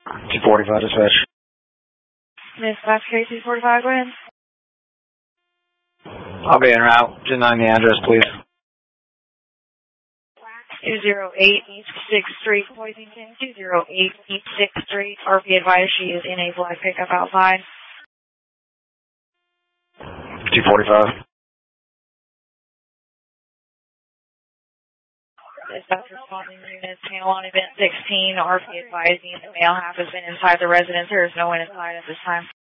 245 dispatch. Miss Vasquez, 245, go ahead. I'll be en route. Just 9 the address, please. 208 East 6th Street, Poisington. 208 East 6th Street. RP advised she is in a black pickup outside. 245. Dispatch responding units, panel on event 16. RP advising the male half has been inside the residence. There is no one inside at this time.